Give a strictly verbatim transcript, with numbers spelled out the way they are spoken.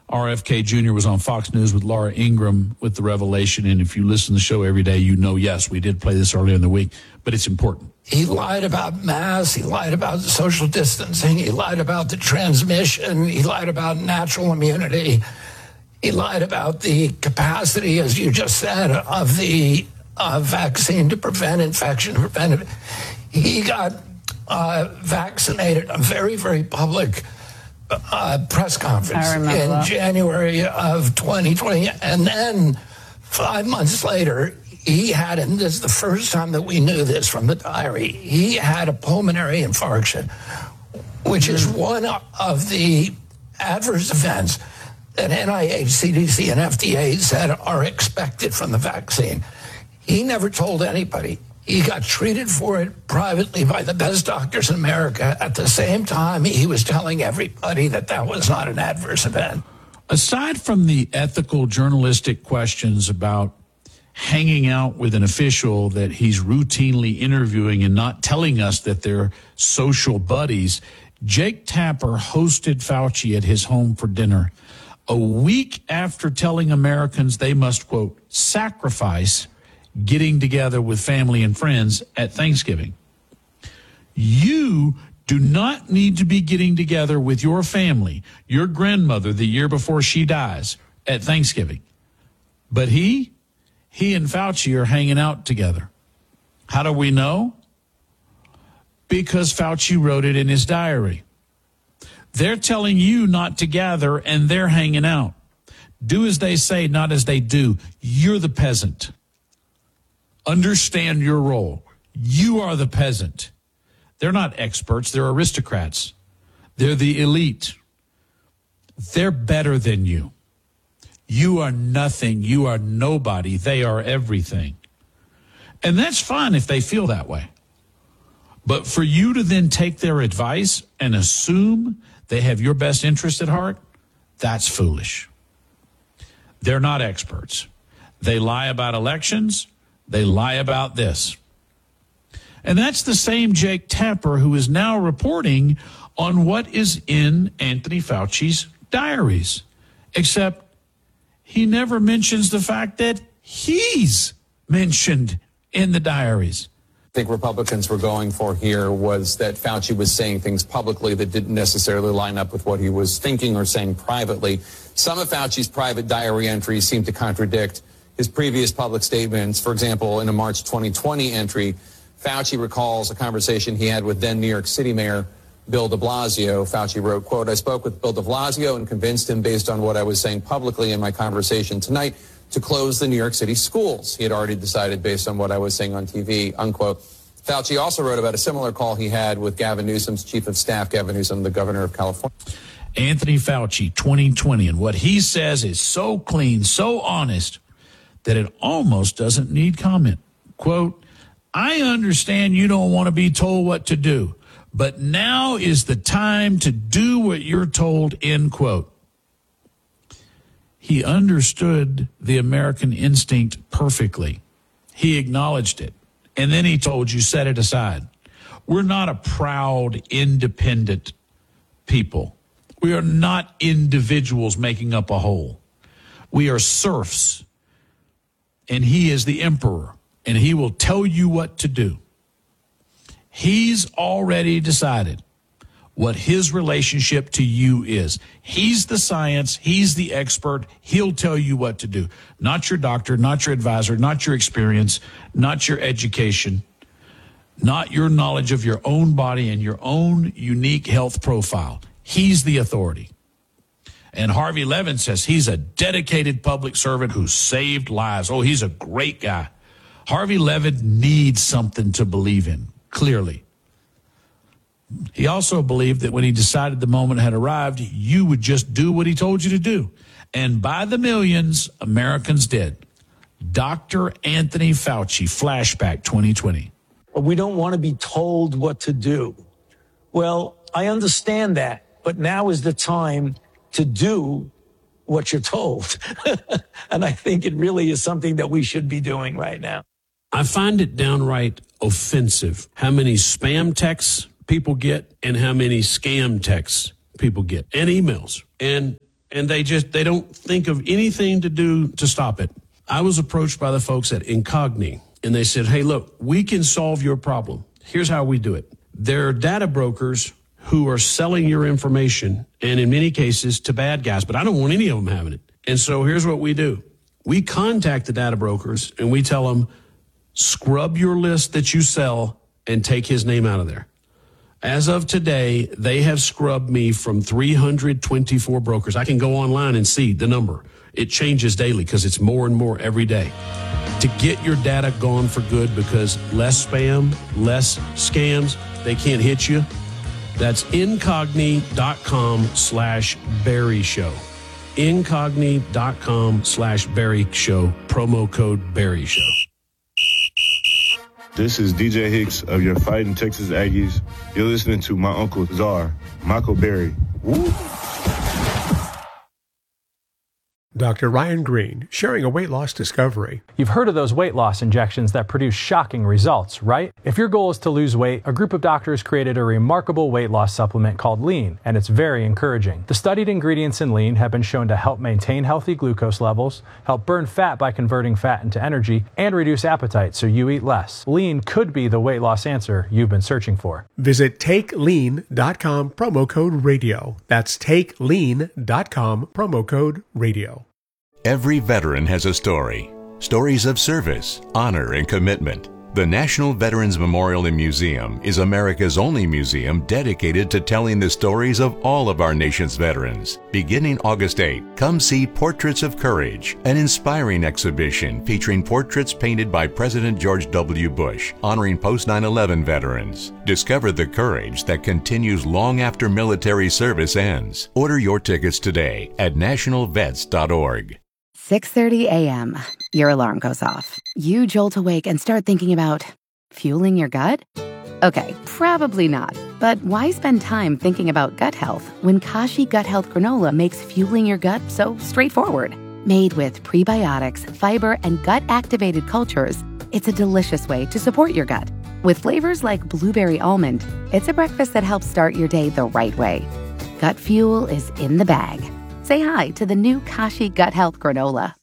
R F K Junior was on Fox News with Laura Ingraham with the revelation. And if you listen to the show every day, you know, yes, we did play this earlier in the week, but it's important. He lied about masks. He lied about social distancing. He lied about the transmission. He lied about natural immunity. He lied about the capacity, as you just said, of the uh, vaccine to prevent infection, to prevent it. He got uh, vaccinated, a very, very public uh, press conference in that. January of twenty twenty. And then five months later, he had, and this is the first time that we knew this from the diary, he had a pulmonary infarction, which mm-hmm. is one of the adverse events that N I H, C D C, and F D A said are expected from the vaccine. He never told anybody. He got treated for it privately by the best doctors in America. At the same time, he was telling everybody that that was not an adverse event. Aside from the ethical journalistic questions about hanging out with an official that he's routinely interviewing and not telling us that they're social buddies, Jake Tapper hosted Fauci at his home for dinner a week after telling Americans they must, quote, sacrifice getting together with family and friends at Thanksgiving. You do not need to be getting together with your family, your grandmother the year before she dies at Thanksgiving. But he, he and Fauci are hanging out together. How do we know? Because Fauci wrote it in his diary. They're telling you not to gather, and they're hanging out. Do as they say, not as they do. You're the peasant. Understand your role. You are the peasant. They're not experts. They're aristocrats. They're the elite. They're better than you. You are nothing. You are nobody. They are everything. And that's fine if they feel that way. But for you to then take their advice and assume they have your best interest at heart, that's foolish. They're not experts. They lie about elections. They lie about this. And that's the same Jake Tapper who is now reporting on what is in Anthony Fauci's diaries, except he never mentions the fact that he's mentioned in the diaries. I think Republicans were going for here was that Fauci was saying things publicly that didn't necessarily line up with what he was thinking or saying privately. Some of Fauci's private diary entries seem to contradict his previous public statements. For example, in a March twenty twenty entry, Fauci recalls a conversation he had with then New York City Mayor Bill de Blasio. Fauci wrote, quote, I spoke with Bill de Blasio and convinced him based on what I was saying publicly in my conversation tonight to close the New York City schools. He had already decided based on what I was saying on T V, unquote. Fauci also wrote about a similar call he had with Gavin Newsom's chief of staff, Gavin Newsom, the governor of California. Anthony Fauci, twenty twenty, and what he says is so clean, so honest, that it almost doesn't need comment. Quote, I understand you don't want to be told what to do, but now is the time to do what you're told, end quote. He understood the American instinct perfectly. He acknowledged it. And then he told you, set it aside. We're not a proud, independent people. We are not individuals making up a whole. We are serfs. And he is the emperor. And he will tell you what to do. He's already decided what his relationship to you is. He's the science. He's the expert. He'll tell you what to do. Not your doctor, not your advisor, not your experience, not your education, not your knowledge of your own body and your own unique health profile. He's the authority. And Harvey Levin says he's a dedicated public servant who saved lives. Oh, he's a great guy. Harvey Levin needs something to believe in, clearly. He also believed that when he decided the moment had arrived, you would just do what he told you to do. And by the millions, Americans did. Doctor Anthony Fauci, flashback twenty twenty. We don't want to be told what to do. Well, I understand that, but now is the time to do what you're told. And I think it really is something that we should be doing right now. I find it downright offensive how many spam texts people get and how many scam texts people get and emails. And and they just, they don't think of anything to do to stop it. I was approached by the folks at Incogni, and they said, hey, look, we can solve your problem. Here's how we do it. There are data brokers who are selling your information, and in many cases to bad guys, but I don't want any of them having it. And so here's what we do. We contact the data brokers, and we tell them, scrub your list that you sell and take his name out of there. As of today, they have scrubbed me from three hundred twenty-four brokers. I can go online and see the number. It changes daily because it's more and more every day. To get your data gone for good because less spam, less scams, they can't hit you. That's incogni.com slash Barry Show. Incogni.com slash Barry Show. Promo code Barry Show. This is D J Hicks of your Fighting Texas Aggies. You're listening to my Uncle Czar, Michael Berry. Woo! Doctor Ryan Green, sharing a weight loss discovery. You've heard of those weight loss injections that produce shocking results, right? If your goal is to lose weight, a group of doctors created a remarkable weight loss supplement called Lean, and it's very encouraging. The studied ingredients in Lean have been shown to help maintain healthy glucose levels, help burn fat by converting fat into energy, and reduce appetite so you eat less. Lean could be the weight loss answer you've been searching for. Visit take lean dot com, promo code radio. That's take lean dot com, promo code radio. Every veteran has a story. Stories of service, honor, and commitment. The National Veterans Memorial and Museum is America's only museum dedicated to telling the stories of all of our nation's veterans. Beginning August eighth, come see Portraits of Courage, an inspiring exhibition featuring portraits painted by President George W. Bush, honoring post nine eleven veterans. Discover the courage that continues long after military service ends. Order your tickets today at national vets dot org. six thirty a.m. Your alarm goes off. You jolt awake and start thinking about fueling your gut? Okay, probably not. But why spend time thinking about gut health when Kashi Gut Health Granola makes fueling your gut so straightforward? Made with prebiotics, fiber, and gut-activated cultures, it's a delicious way to support your gut. With flavors like blueberry almond, it's a breakfast that helps start your day the right way. Gut fuel is in the bag. Say hi to the new Kashi Gut Health Granola.